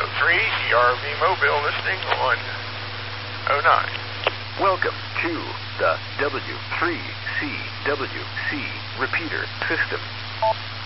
ERV Mobile listening on 09. Welcome to the W3CWC repeater system.